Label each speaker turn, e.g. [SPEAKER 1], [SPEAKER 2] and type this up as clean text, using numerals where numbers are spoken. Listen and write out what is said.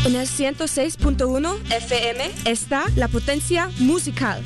[SPEAKER 1] En el 106.1 FM está La Potencia Musical.